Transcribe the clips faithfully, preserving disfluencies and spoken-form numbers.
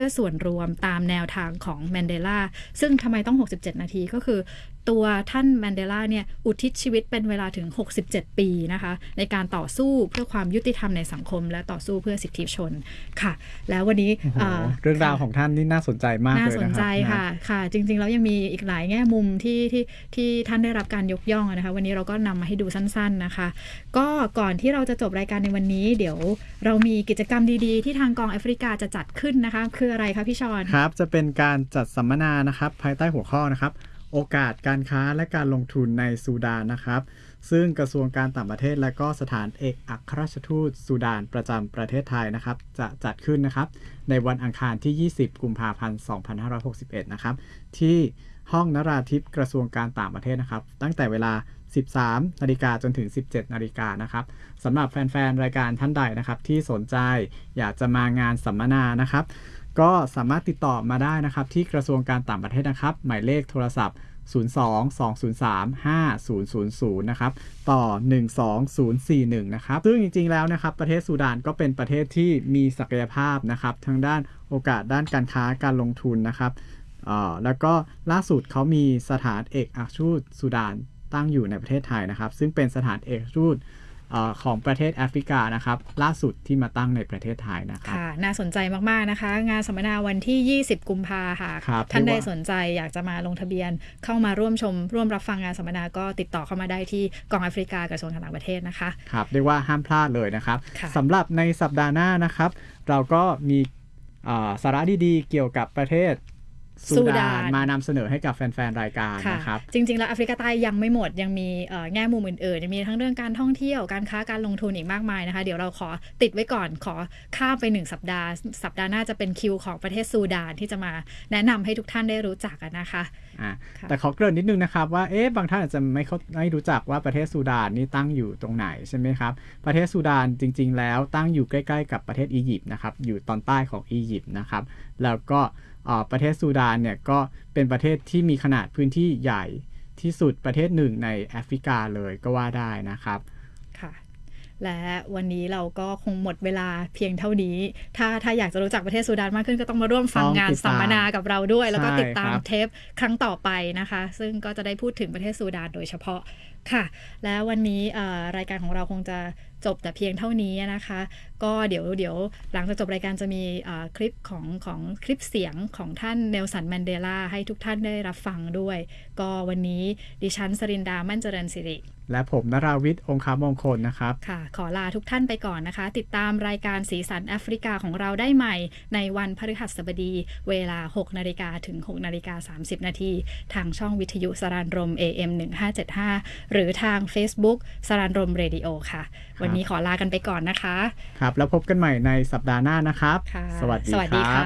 พื่อส่วนรวมตามแนวทางของแมนเดลาซึ่งทำไมต้องหกสิบเจ็ดนาทีก็คือตัวท่านแมนเดลาเนี่ยอุทิศชีวิตเป็นเวลาถึงหกสิบเจ็ดปีนะคะในการต่อสู้เพื่อความยุติธรรมในสังคมและต่อสู้เพื่อสิทธิชนค่ะแล้ววันนี้เรื่องราวของท่านนี่น่าสนใจมากเลยนะครับน่าสนใจค่ะค่ะจริงๆแล้วยังมีอีกหลายแง่มุมที่ที่ที่ท่านได้รับการยกย่องนะคะวันนี้เราก็นำมาให้ดูสั้นๆนะคะก็ก่อนที่เราจะจบรายการในวันนี้เดี๋ยวเรามีกิจกรรมดีๆที่ทางกองแอฟริกาจะจัดขึ้นนะคะคืออะไรคะพี่ชอนครับจะเป็นการจัดสัมมนานะครับภายใต้หัวข้อนะครับโอกาสการค้าและการลงทุนในซูดานนะครับซึ่งกระทรวงการต่างประเทศและก็สถานเอกอัครราชทูตซูดานประจำประเทศไทยนะครับจะจัดขึ้นนะครับในวันอังคารที่ยี่สิบกุมภาพันธ์สองพันห้าร้อยหกสิบเอ็ดนะครับที่ห้องนราธิปกระทรวงการต่างประเทศนะครับตั้งแต่เวลาสิบสามนาฬิกาจนถึงสิบเจ็ดนาฬิกานะครับสำหรับแฟนๆรายการท่านใดนะครับที่สนใจอยากจะมางานสัมมนานะครับก็สามารถติดต่อมาได้นะครับที่กระทรวงการต่างประเทศนะครับหมายเลขโทรศัพท์ศูนย์ สอง สอง ศูนย์ สาม ห้า ศูนย์ ศูนย์ ศูนย์นะครับต่อหนึ่ง สอง ศูนย์ สี่ หนึ่งนะครับซึ่งจริงๆแล้วนะครับประเทศซูดานก็เป็นประเทศที่มีศักยภาพนะครับทั้งด้านโอกาสด้านการค้าการลงทุนนะครับแล้วก็ล่าสุดเขามีสถานเอกอัครราชทูตซูดานตั้งอยู่ในประเทศไทยนะครับซึ่งเป็นสถานเอกอัครราชทูตของประเทศแอฟริกานะครับล่าสุดที่มาตั้งในประเทศไทยนะครับค่ะน่าสนใจมากๆนะคะงานสัมมนาวันที่ยี่สิบกุมภาค่ะท่านใดสนใจอยากจะมาลงทะเบียนเข้ามาร่วมชมร่วมรับฟังงานสัมมนาก็ติดต่อเข้ามาได้ที่กองแอฟริกากระทรวงการต่างประเทศนะคะครับเรียกว่าห้ามพลาดเลยนะครับสำหรับในสัปดาห์หน้านะครับเราก็มีสาระดีๆเกี่ยวกับประเทศซูดานมานำเสนอให้กับแฟนๆรายการนะครับจริงๆแล้วแอฟริกาใต้ยังไม่หมดยังมีแง่มุมอื่นๆยังมีทั้งเรื่องการท่องเที่ยวการค้าการลงทุนอีกมากมายนะคะเดี๋ยวเราขอติดไว้ก่อนขอข้ามไปหนึ่งสัปดาห์สัปดาห์หน้าจะเป็นคิวของประเทศซูดานที่จะมาแนะนำให้ทุกท่านได้รู้จักกันนะคะแต่ขอเกริ่นนิดนึงนะครับว่าเอ๊ะบางท่านอาจจะไม่เขาไม่รู้จักว่าประเทศซูดานนี่ตั้งอยู่ตรงไหนใช่ไหมครับประเทศซูดานจริงๆแล้วตั้งอยู่ใกล้ๆกับประเทศอียิปต์นะครับอยู่ตอนใต้ของอียิปต์นะครับแล้วก็ประเทศซูดานเนี่ยก็เป็นประเทศที่มีขนาดพื้นที่ใหญ่ที่สุดประเทศหนึ่งในแอฟริกาเลยก็ว่าได้นะครับค่ะและวันนี้เราก็คงหมดเวลาเพียงเท่านี้ถ้าถ้าอยากจะรู้จักประเทศซูดานมากขึ้นก็ต้องมาร่วมฟังงานสัมมนากับเราด้วยแล้วก็ติดตามเทปครั้งต่อไปนะคะซึ่งก็จะได้พูดถึงประเทศซูดานโดยเฉพาะค่ะแล้ววันนี้รายการของเราคงจะจบแต่เพียงเท่านี้นะคะก็เดี๋ยวเดี๋ยวหลังจากจบรายการจะมีคลิปของของคลิปเสียงของท่านเนลสันแมนเดลาให้ทุกท่านได้รับฟังด้วยก็วันนี้ดิฉันสรินดามั่นเจริญสิริและผมนราวิทย์องคามงคลนะครับค่ะขอลาทุกท่านไปก่อนนะคะติดตามรายการสีสันแอฟริกาของเราได้ใหม่ในวันพฤหัสบดีเวลา หกนาฬิกา ถึง หกนาฬิกาสามสิบนาทีทางช่องวิทยุสรานรม เอ เอ็ม หนึ่งห้าเจ็ดห้า หรือทาง Facebook สรานรมเรดิโอค่ะวันนี้ขอลากันไปก่อนนะคะครับแล้วพบกันใหม่ในสัปดาห์หน้านะครับสวัสดีครับ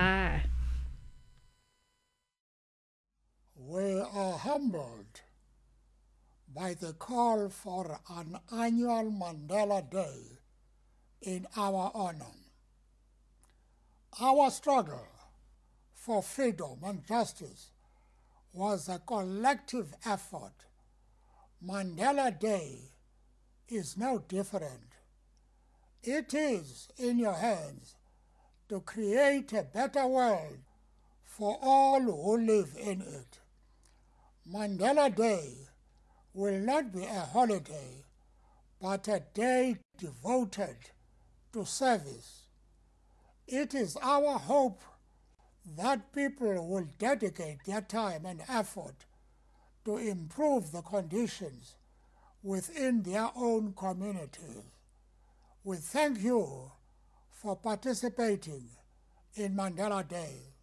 We are humbled by the call for an annual Mandela Day in our honor. Our struggle for freedom and justice was a collective effort. Mandela Day is no different. It is in your hands to create a better world for all who live in it. Mandela Day will not be a holiday, but a day devoted to service. It is our hope that people will dedicate their time and effort to improve the conditions within their own communities. We thank you for participating in Mandela Day.